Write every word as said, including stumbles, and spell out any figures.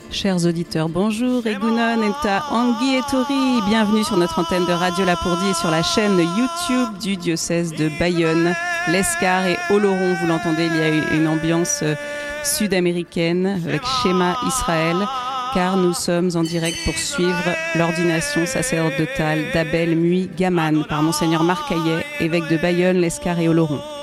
Chers auditeurs, bonjour, Egunon Enta Angui et Tori. Bienvenue sur notre antenne de Radio Lapourdie et sur la chaîne YouTube du diocèse de Bayonne, l'Escar et Oloron. Vous l'entendez, il y a une ambiance sud-américaine avec Shema Israël, car nous sommes en direct pour suivre l'ordination sacerdotale d'Abel Mui Gaman par Monseigneur Marc Caillet, évêque de Bayonne, l'Escar et Oloron.